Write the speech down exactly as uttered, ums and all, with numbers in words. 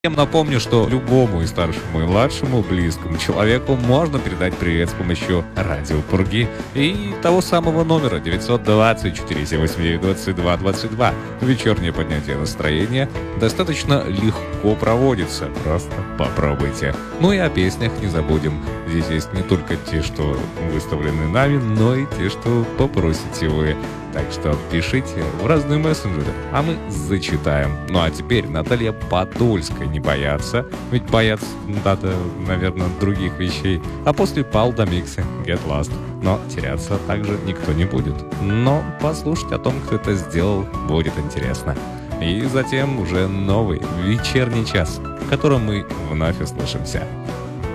Всем напомню, что любому и старшему, и младшему, близкому человеку можно передать привет с помощью радио Пурги и того самого номера девятьсот двадцать четыре семь восемь девять двадцать два двадцать два. Вечернее поднятие настроения достаточно легко проводится, просто попробуйте. Ну и о песнях не забудем. Здесь есть не только те, что выставлены нами, но и те, что попросите вы. Так что пишите в разные мессенджеры, а мы зачитаем. Ну а теперь Наталья Подольская, не бояться, ведь бояться надо, наверное, других вещей. А после Пал Домиксы, Get Lost. Но теряться также никто не будет. Но послушать о том, кто это сделал, будет интересно. И затем уже новый вечерний час, в котором мы вновь услышимся.